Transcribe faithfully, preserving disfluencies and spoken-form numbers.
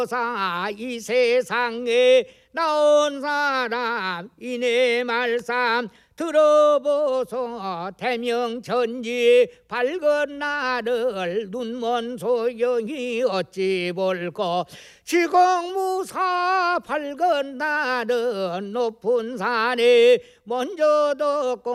사 이 세상에 나온 사람 이내 말씀 들어보소. 대명천지 밝은 나를 눈먼 소경이 어찌 볼꼬. 지공무사 밝은 나를 높은 산에 먼저 뒀고